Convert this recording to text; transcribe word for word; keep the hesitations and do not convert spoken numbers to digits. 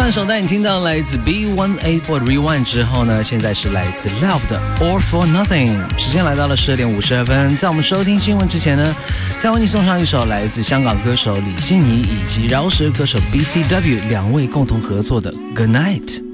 一首带你听到来自 B 一 A 四 Rewind 之后呢，现在是来自 Love 的 All for Nothing。时间来到了十二点五十二分，在我们收听新闻之前呢，再为你送上一首来自香港歌手李心怡以及饶舌歌手 B C W 两位共同合作的 Good Night。